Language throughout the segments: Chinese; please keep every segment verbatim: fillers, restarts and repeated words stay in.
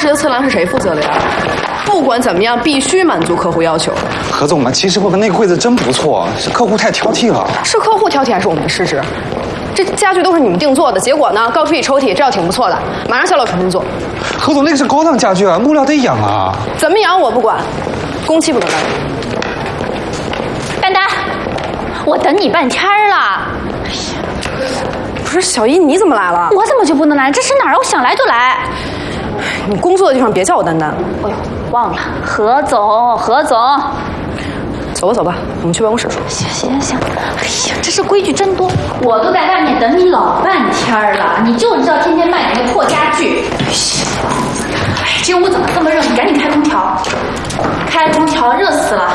时的测量是谁负责的呀？不管怎么样，必须满足客户要求。 何总们，其实我们那个柜子真不错，是客户太挑剔了。 是客户挑剔还是我们失职？这家具都是你们定做的，结果呢，高出一抽屉，这要挺不错的，马上下楼重新做。 何总，那个是高档家具啊，木料得养啊。 怎么养我不管，工期不能耽误。 丹丹，我等你半天了。 不是小姨，你怎么来了？ 我怎么就不能来？这是哪儿？我想来就来。 你工作的地方别叫我丹丹。 哎呦，忘了，何总，何总。 走吧走吧，我们去办公室说。 行行行，哎呀，这是规矩真多，我都在外面等你老半天了，你就知道天天卖你那破家具。哎，这屋怎么这么热？你赶紧开空调，开空调，热死了。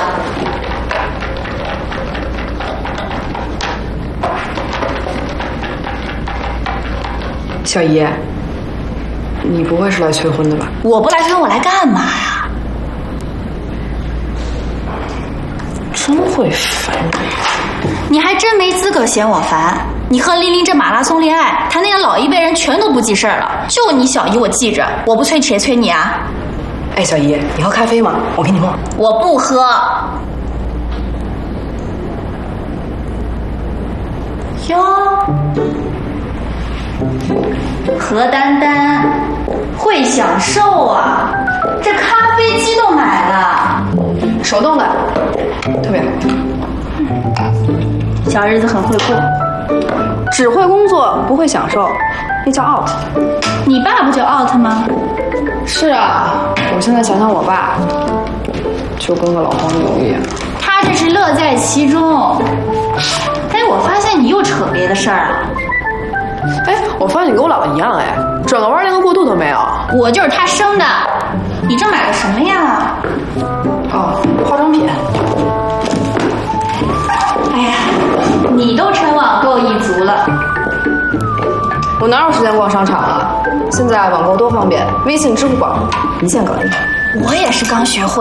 小姨，你不会是来催婚的吧？ 我不来催婚，我来干嘛呀？真会烦人！你还真没资格嫌我烦。你和琳琳这马拉松恋爱，他那些老一辈人全都不记事儿了，就你小姨我记着。我不催谁催你啊？ 哎，小姨，你喝咖啡吗？我给你弄。 我不喝。哟，何丹丹会享受啊！这咖啡机都买了， 手动的，特别好。 小日子很会过， 只会工作不会享受，那叫 out。 你爸不就 out 吗？ 是啊，我现在想想我爸，就跟个老黄牛一样。 他这是乐在其中。哎，我发现你又扯别的事儿了。 哎，我发现你跟我姥姥一样，哎，转个弯连个过渡都没有。 我就是他生的。你这买的什么呀？ 哦，化妆品。 哎呀，你都成网购一族了。 我哪有时间逛商场啊？现在网购多方便，微信、支付宝一键搞定。 我也是刚学会。